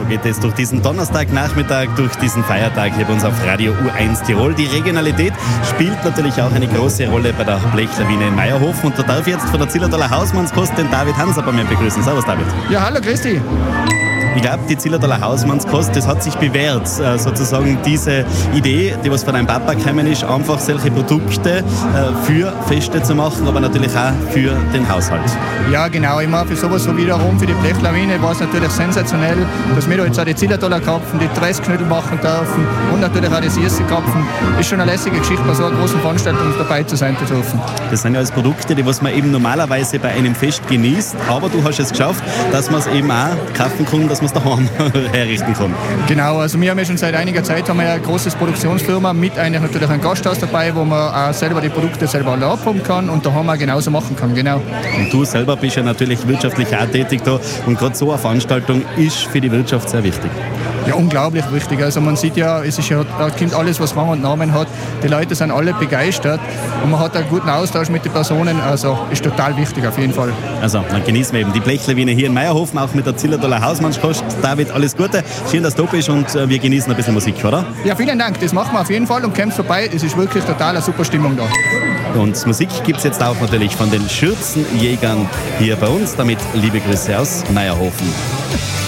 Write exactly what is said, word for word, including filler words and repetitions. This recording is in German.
geht es durch diesen Donnerstagnachmittag, durch diesen Feiertag hier bei uns auf Radio U eins Tirol. Die Regionalität spielt natürlich auch eine große Rolle bei der Blechlawine in Meierhofen. Und da darf ich jetzt von der Zillertaler Hausmannskost den David Hanser bei mir begrüßen. Servus, David. Ja, hallo, grüß dich. Ich glaube, die Zillertaler Hausmannskost, das hat sich bewährt, äh, sozusagen diese Idee, die was von deinem Papa gekommen ist, einfach solche Produkte äh, für Feste zu machen, aber natürlich auch für den Haushalt. Ja, genau. Ich meine, für sowas so wiederum, für die Blechlawine war es natürlich sensationell, dass wir da jetzt auch die Zillertaler Krapfen, die Tressknödel machen dürfen und natürlich auch die Sierse-Krapfen. Ist schon eine lässige Geschichte, bei so einer großen Veranstaltung dabei zu sein zu dürfen. Das sind ja alles Produkte, die was man eben normalerweise bei einem Fest genießt, aber du hast es geschafft, dass man es eben auch kaufen kann, dass man es daheim herrichten kann. Genau, also wir haben ja schon seit einiger Zeit haben wir ja eine große Produktionsfirma mit eigentlich natürlich ein Gasthaus dabei, wo man auch selber die Produkte selber alle abholen kann und daheim auch genauso machen kann, genau. Und du selber bist ja natürlich wirtschaftlich auch tätig da und gerade so eine Veranstaltung ist für die Wirtschaft sehr wichtig. Ja, unglaublich wichtig. Also man sieht ja, es ist ja, da kommt alles, was Rang und Namen hat. Die Leute sind alle begeistert und man hat einen guten Austausch mit den Personen. Also ist total wichtig auf jeden Fall. Also dann genießen wir eben die Blechlawine hier in Meierhofen, auch mit der Zillertaler Hausmannskost. David, alles Gute. Schön, dass du da bist und wir genießen ein bisschen Musik, oder? Ja, vielen Dank. Das machen wir auf jeden Fall und kommt vorbei. Es ist wirklich total eine super Stimmung da. Und Musik gibt es jetzt auch natürlich von den Schürzenjägern hier bei uns. Damit liebe Grüße aus Meierhofen.